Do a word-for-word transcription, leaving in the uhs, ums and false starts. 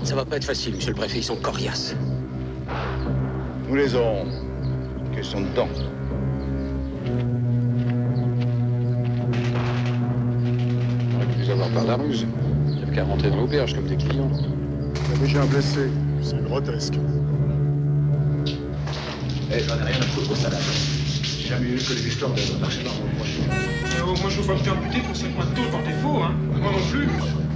Ça va pas être facile, monsieur le préfet, ils sont coriaces. Nous les aurons. Question de temps. On aurait pu les avoir par la ruse. Il n'y avait qu'à rentrer dans l'auberge comme des clients. Mais j'ai un blessé. C'est grotesque. Eh, j'en ai rien à foutre de salade. J'ai jamais eu que les histoires de marché dans mon proche. Euh, moi, je veux pas me faire buter pour cinq mois de taux par défaut, hein. Moi non plus.